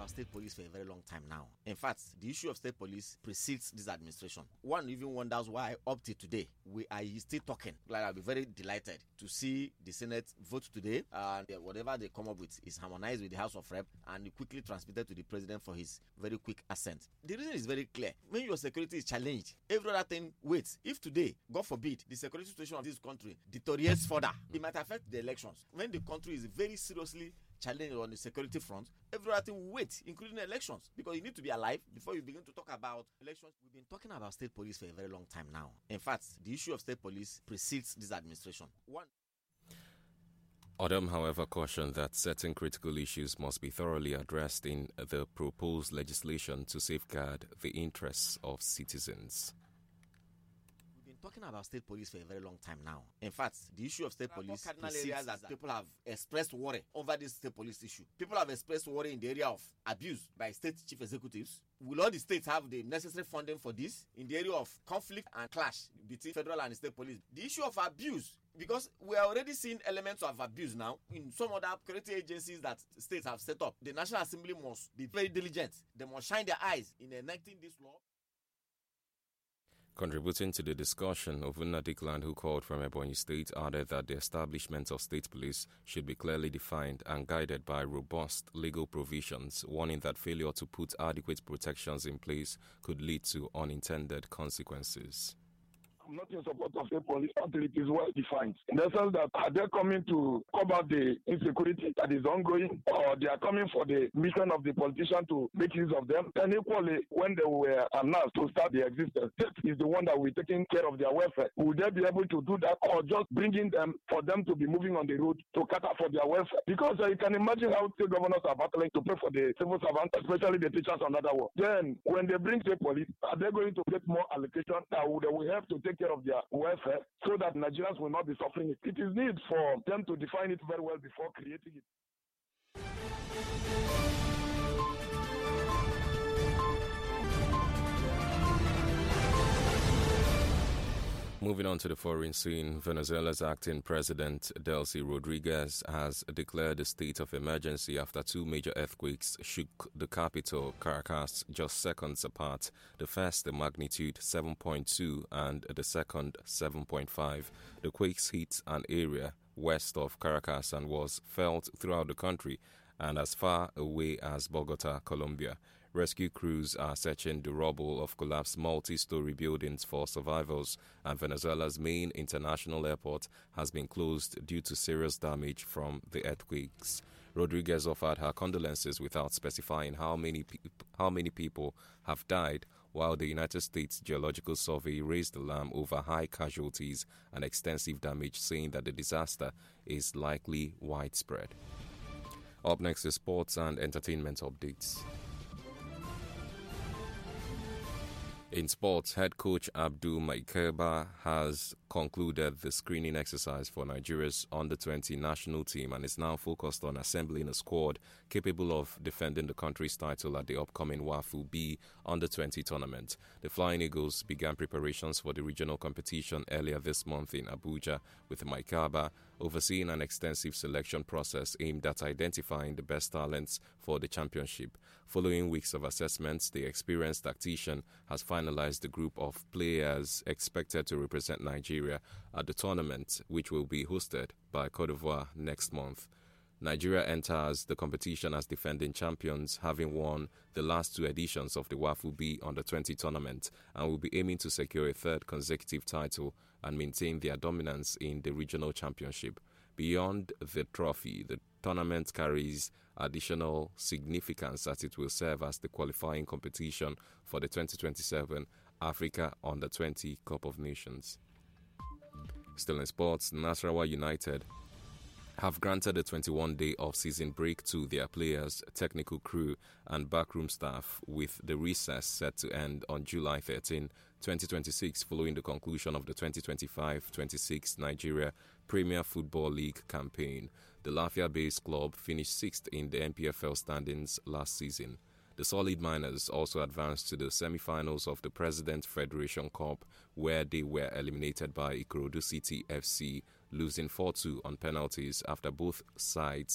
state police for a very long time now. In fact, the issue of state police precedes this administration. One even wonders why up to today we are still talking. Like, I'll be very delighted to see the Senate vote today, and whatever they come up with is harmonized with the House of Rep and quickly transmitted to the president for his very quick assent. The reason is very clear. When your security is challenged, every other thing waits. If today, God forbid, the security situation of this country deteriorates further, it might affect the elections. When the country is very seriously challenged on the security front, every other thing will wait, including elections, because you need to be alive before you begin to talk about elections. We've been talking about state police for a very long time now. In fact, the issue of state police precedes this administration. Odom, however, cautioned that certain critical issues must be thoroughly addressed in the proposed legislation to safeguard the interests of citizens. We've been talking about state police for a very long time now. In fact, the issue of state police areas that people have expressed worry over this state police issue. People have expressed worry in the area of abuse by state chief executives. Will all the states have the necessary funding for this? In the area of conflict and clash between federal and state police. The issue of abuse, because we are already seeing elements of abuse now in some other security agencies that states have set up. The National Assembly must be very diligent. They must shine their eyes in enacting this law. Contributing to the discussion, Ovuna Dickland, who called from Ebonyi State, added that the establishment of state police should be clearly defined and guided by robust legal provisions, warning that failure to put adequate protections in place could lead to unintended consequences. I'm not in support of state police until it is well defined. In the sense that are they coming to combat the insecurity that is ongoing, or they are coming for the mission of the politician to make use of them? And equally, when they were announced to start the existence, state is the one that will be taking care of their welfare. Will they be able to do that, or just bringing them for them to be moving on the road to cater for their welfare? Because you can imagine how state governors are battling to pay for the civil servants, especially the teachers and other work. Then, when they bring state police, are they going to get more allocation that they will have to take care of their welfare so that Nigerians will not be suffering it? It is need for them to define it very well before creating it. Moving on to the foreign scene, Venezuela's acting president, Delcy Rodriguez, has declared a state of emergency after two major earthquakes shook the capital, Caracas, just seconds apart. The first, the magnitude 7.2, and the second, 7.5. The quakes hit an area west of Caracas and was felt throughout the country and as far away as Bogota, Colombia. Rescue crews are searching the rubble of collapsed multi-story buildings for survivors, and Venezuela's main international airport has been closed due to serious damage from the earthquakes. Rodriguez offered her condolences without specifying how many people have died, while the United States Geological Survey raised alarm over high casualties and extensive damage, saying that the disaster is likely widespread. Up next is sports and entertainment updates. In sports, head coach Abdul Maikeba has concluded the screening exercise for Nigeria's under-20 national team and is now focused on assembling a squad capable of defending the country's title at the upcoming WAFU B under-20 tournament. The Flying Eagles began preparations for the regional competition earlier this month in Abuja, with Maikeba overseeing an extensive selection process aimed at identifying the best talents for the championship. Following weeks of assessments, the experienced tactician has finalized the group of players expected to represent Nigeria at the tournament, which will be hosted by Cote d'Ivoire next month. Nigeria enters the competition as defending champions, having won the last two editions of the WAFU B under-20 tournament, and will be aiming to secure a third consecutive title and maintain their dominance in the regional championship. Beyond the trophy, the tournament carries additional significance as it will serve as the qualifying competition for the 2027 Africa Under-20 Cup of Nations. Still in sports, Nasarawa United have granted a 21-day off-season break to their players, technical crew and backroom staff, with the recess set to end on July 13, 2026, following the conclusion of the 2025-26 Nigeria Premier Football League campaign. The Lafia-based club finished 6th in the NPFL standings last season. The Solid Miners also advanced to the semi-finals of the President Federation Cup, where they were eliminated by Ikorodu City FC, losing 4-2 on penalties after both sides